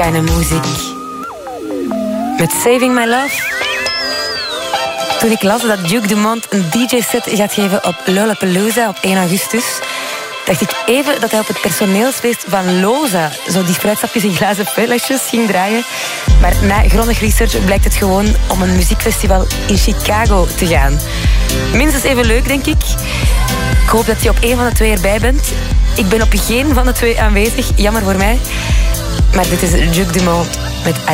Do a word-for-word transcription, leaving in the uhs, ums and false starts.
kind of music. Met Saving My Love. Toen ik las dat Duke Dumont een D J-set gaat geven op Lollapalooza op één augustus, dacht ik even dat hij op het personeelsfeest van Loza zo die fruitsapjes in glazen flesjes ging draaien. Maar na grondig research blijkt het gewoon om een muziekfestival in Chicago te gaan. Minstens even leuk, denk ik. Ik hoop dat je op één van de twee erbij bent. Ik ben op geen van de twee aanwezig, jammer voor mij. Maar dit is Duke Dumont met